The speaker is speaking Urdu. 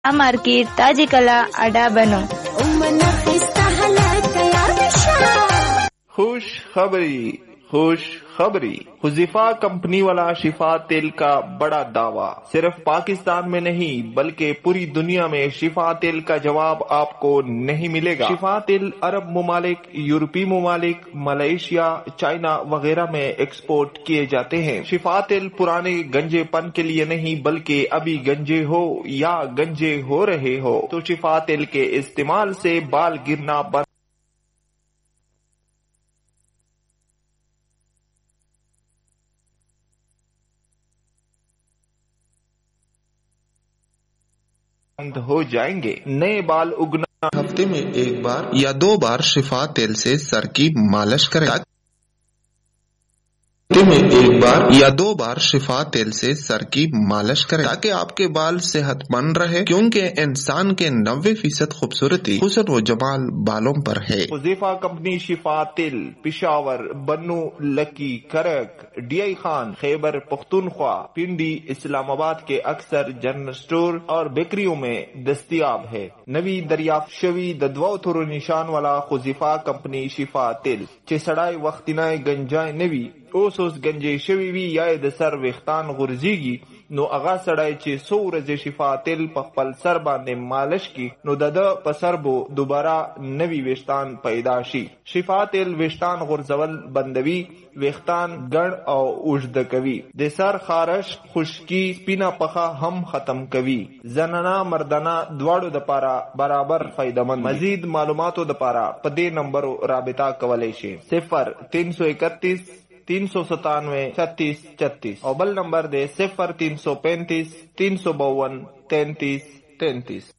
مارکیٹ تاجی کلا اڈا بنو. خوش خبری حذیفہ کمپنی والا شفا تیل کا بڑا دعویٰ. صرف پاکستان میں نہیں بلکہ پوری دنیا میں شفا تیل کا جواب آپ کو نہیں ملے گا. شفا تیل عرب ممالک، یورپی ممالک، ملائیشیا، چائنا وغیرہ میں ایکسپورٹ کیے جاتے ہیں. شفا تیل پرانے گنجے پن کے لیے نہیں بلکہ ابھی گنجے ہو یا گنجے ہو رہے ہو تو شفا تیل کے استعمال سے بال گرنا بند ہو جائیں گے. نئے بال اگنا ہفتے میں ایک بار یا 2 بار شفا تیل سے سر کی مالش کریں. شفا تیل سے سر کی مالش کریں تاکہ آپ کے بال صحت مند رہے، کیونکہ انسان کے 90% خوبصورتی حسن و جمال بالوں پر ہے. حذیفہ کمپنی شفا تیل پشاور، بنو، لکی، کرک، ڈی آئی خان، خیبر پختونخوا، پنڈی، اسلام آباد کے اکثر جنرل سٹور اور بیکریوں میں دستیاب ہے. نوی دریافت شوی ددو تھرو نشان والا حذیفہ کمپنی شفا تیل چسڑائے وقتنائے گنجائے نوی اوسوس گنجے شوی وی یا د سر ویختان غرزیگی نو اغا سڑای چې سو ورځې شفا تیل په خپل سر باندې مالش کی نو د په سر بو دوباره نوی ویشتان پیدا شي. شفا تیل ویشتان غرزول بندوي، ویختان ګڼ او اوږد کوي، د سر خارش، خشکی، سپینا پخه هم ختم کوي. زنانا مردانا دواړو د پاره برابر فائدمند. مزید معلوماتو د پاره په دې نمبر رابطه کولای شي 0331 397 36 36 اور بل نمبر دے 0335 352 33 33.